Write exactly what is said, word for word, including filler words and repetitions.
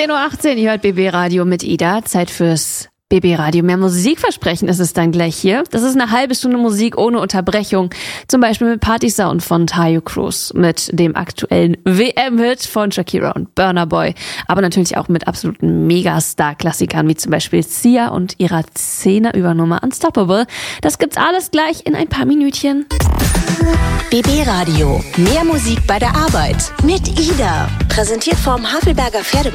zehn Uhr achtzehn, ihr hört B B Radio mit Ida. Zeit fürs B B Radio. Mehr Musikversprechen ist es dann gleich hier. Das ist eine halbe Stunde Musik ohne Unterbrechung. Zum Beispiel mit Party Sound von Tayo Cruz, mit dem aktuellen W M-Hit von Shakira und Burna Boy. Aber natürlich auch mit absoluten Megastar-Klassikern, wie zum Beispiel Sia und ihrer Zehner-Übernummer Unstoppable. Das gibt's alles gleich in ein paar Minütchen. B B Radio. Mehr Musik bei der Arbeit. Mit Ida. Präsentiert vom Havelberger Pferde